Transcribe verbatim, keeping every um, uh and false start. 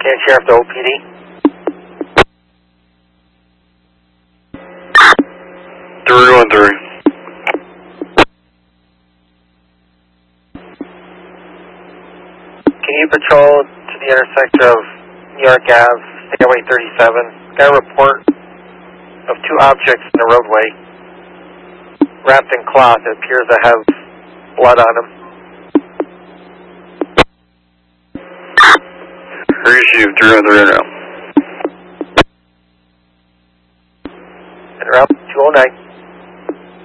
Can Sheriff to O P D? three one three. Can you patrol to the intersection of New York Avenue, Stairway thirty-seven? Got a report of two objects in the roadway wrapped in cloth. It appears to have blood on them. Receive three one three now. And route two oh nine.